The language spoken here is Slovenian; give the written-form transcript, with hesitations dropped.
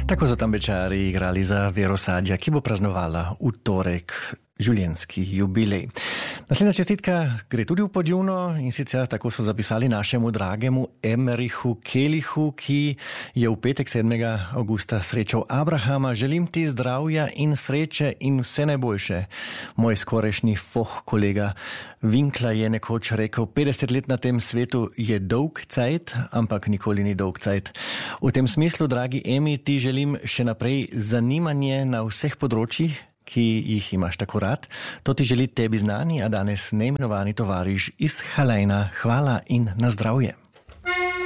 Tako so tam večeri igrali za Vero Sadja, ki bo praznovala v torek življenjski jubilej. Naslednja čestitka gre tudi v Podjuvno in sicer tako so zapisali našemu dragemu Emerichu Kelihu, ki je v petek 7. augusta srečal Abrahama. Želim ti zdravja in sreče in vse najboljše. Moj skorajšnji kolega Vinkla je nekoč rekel, 50 let na tem svetu je dolg cajt, ampak nikoli ni dolg cajt. V tem smislu, dragi Emi, ti želim še naprej zanimanje na vseh področjih, ki jih imaš tako rad. To ti želi tebi znani, a danes neimenovani tovariš iz Halejna. Hvala in na zdravje.